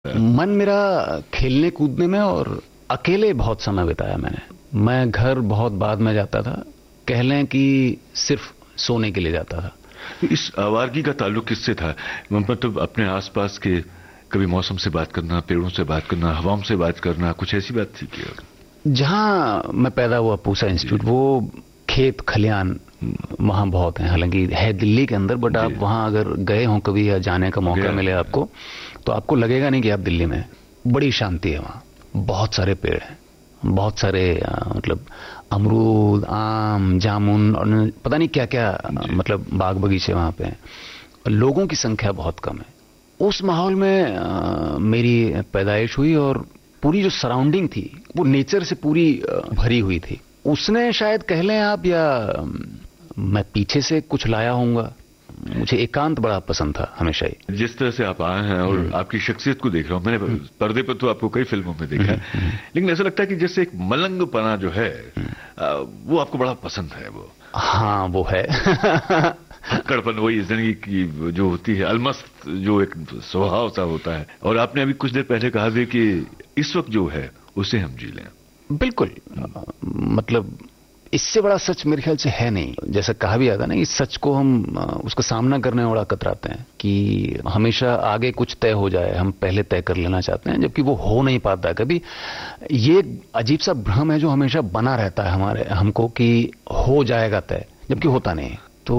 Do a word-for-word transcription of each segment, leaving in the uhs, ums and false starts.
मन मेरा खेलने कूदने में और अकेले बहुत समय बिताया मैंने। मैं घर बहुत बाद में जाता था, कह लें कि सिर्फ सोने के लिए जाता था। इस आवारगी का ताल्लुक किससे था? मतलब अपने आसपास के कभी मौसम से बात करना, पेड़ों से बात करना, हवाओं से बात करना, कुछ ऐसी बात थी क्या? जहां मैं पैदा हुआ, पूसा इंस्टीट्यूट, वो खेत खलियान वहां बहुत हैं। हालांकि है दिल्ली के अंदर, बट आप वहां अगर गए हो कभी या जाने का मौका मिले आपको, तो आपको लगेगा नहीं कि आप दिल्ली में। बड़ी शांति है वहां, बहुत सारे पेड़ हैं, बहुत सारे आ, मतलब अमरूद, आम, जामुन और पता नहीं क्या क्या, मतलब बाग बगीचे वहां पे हैं। लोगों की संख्या बहुत कम है। उस माहौल में आ, मेरी पैदाइश हुई और पूरी जो सराउंडिंग थी वो नेचर से पूरी भरी हुई थी। उसने शायद कह लें आप, या मैं पीछे से कुछ लाया होऊंगा। मुझे एकांत बड़ा पसंद था हमेशा ही। जिस तरह से आप आए हैं और आपकी शख्सियत को देख रहा हूं, मैंने पर्दे पर तो आपको कई फिल्मों में देखा है, लेकिन ऐसा लगता है कि जैसे एक मलंगपना जो है वो आपको बड़ा पसंद है। वो हाँ, वो है। कड़पन, वही जिंदगी की जो होती है, अलमस्त जो एक स्वभाव सा होता है। और आपने अभी कुछ देर पहले कहा भी कि इस वक्त जो है उसे हम जी लें। बिल्कुल, मतलब इससे बड़ा सच मेरे ख्याल से है नहीं। जैसा कहा भी आता ना, इस सच को हम उसका सामना करने में बड़ा कतराते हैं कि हमेशा आगे कुछ तय हो जाए, हम पहले तय कर लेना चाहते हैं, जबकि वो हो नहीं पाता कभी। ये अजीब सा भ्रम है जो हमेशा बना रहता है हमारे हमको कि हो जाएगा तय, जबकि होता नहीं। तो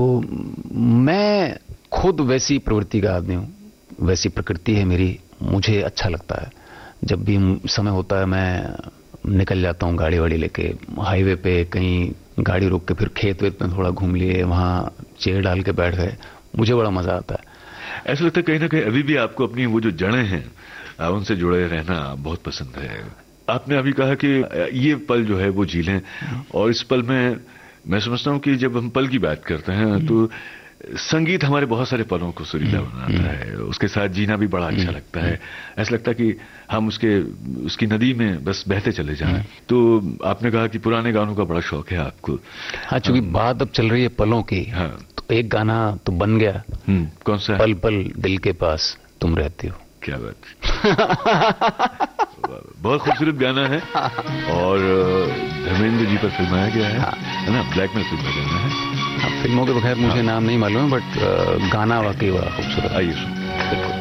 मैं खुद वैसी प्रवृत्ति का आदमी हूं, वैसी प्रकृति है मेरी। मुझे अच्छा लगता है, जब भी समय होता है मैं निकल जाता हूँ गाड़ी वाड़ी लेके, हाईवे पे कहीं गाड़ी रोक के फिर खेत वेत में थोड़ा घूम लिए, वहां चेयर डाल के बैठ गए, मुझे बड़ा मजा आता है। ऐसा लगता है कहीं ना कहीं अभी भी आपको अपनी वो जो जड़ें हैं उनसे जुड़े रहना बहुत पसंद है। आपने अभी कहा कि ये पल जो है वो जी लें, और इस पल में मैं समझता हूँ कि जब हम पल की बात करते हैं तो संगीत हमारे बहुत सारे पलों को सुरीला बनाता है, उसके साथ जीना भी बड़ा अच्छा लगता है। ऐसा लगता है कि हम उसके उसकी नदी में बस बहते चले जाएं। तो आपने कहा कि पुराने गानों का बड़ा शौक है आपको। हाँ, चूंकि बात अब चल रही है पलों की, हाँ, तो एक गाना तो बन गया। कौन सा? पल पल दिल के पास तुम रहती हो। क्या बात। बहुत खूबसूरत गाना है और धर्मेंद्र जी पर फिल्माया गया है, है ना? ब्लैकमेल फिल्म का गाना है। फिल्मों के बगैर मुझे नाम नहीं मालूम है, बट गाना वाकई बड़ा खूबसूरत। आइए।